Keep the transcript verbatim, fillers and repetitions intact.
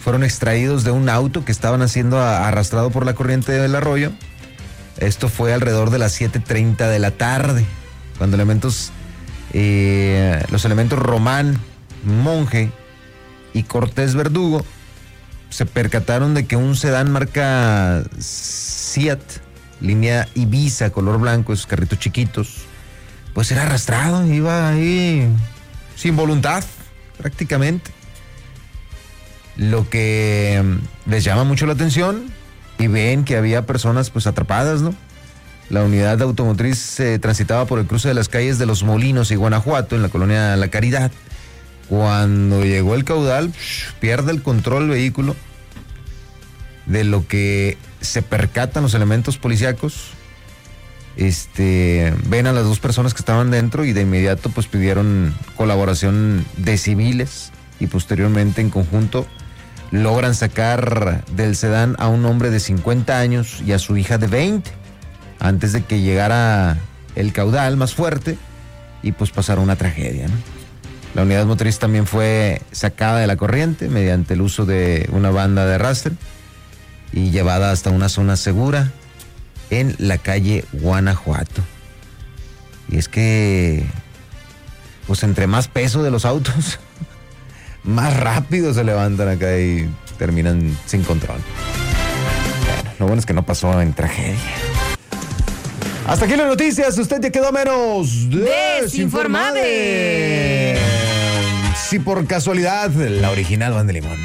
fueron extraídos de un auto que estaban siendo arrastrado por la corriente del arroyo. Esto fue alrededor de las siete treinta de la tarde, cuando elementos, eh, los elementos Román, Monje y Cortés Verdugo se percataron de que un sedán marca Seat, línea Ibiza, color blanco, esos carritos chiquitos, pues era arrastrado, iba ahí sin voluntad, prácticamente. Lo que les llama mucho la atención y ven que había personas pues atrapadas, ¿no? La unidad de automotriz eh, transitaba por el cruce de las calles de Los Molinos y Guanajuato, en la colonia La Caridad. Cuando llegó el caudal, pierde el control el vehículo, de lo que se percatan los elementos policíacos. Este, ven a las dos personas que estaban dentro y de inmediato pues pidieron colaboración de civiles y posteriormente en conjunto logran sacar del sedán a un hombre de cincuenta años y a su hija de veinte, antes de que llegara el caudal más fuerte y pues pasara una tragedia, ¿no? La unidad motriz también fue sacada de la corriente mediante el uso de una banda de arrastre y llevada hasta una zona segura en la calle Guanajuato. Y es que, pues entre más peso de los autos, más rápido se levantan acá y terminan sin control. Bueno, lo bueno es que no pasó en tragedia. Hasta aquí las noticias, usted ya quedó menos desinformado. Si por casualidad la original van de limón